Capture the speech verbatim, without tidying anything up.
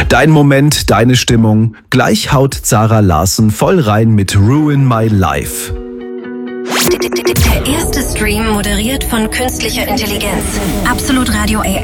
Dein Moment, deine Stimmung. Gleich haut Zara Larsson voll rein mit Ruin My Life. Der erste Stream moderiert von künstlicher Intelligenz. Absolut Radio A I.